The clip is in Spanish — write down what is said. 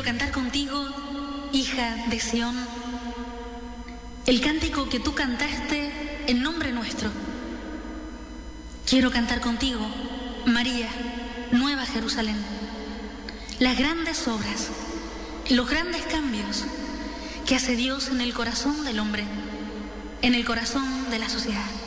cantar contigo, hija de Sión, el cántico que tú cantaste en nombre nuestro. Quiero cantar contigo, María, Nueva Jerusalén, las grandes obras, los grandes cambios que hace Dios en el corazón del hombre, en el corazón de la sociedad.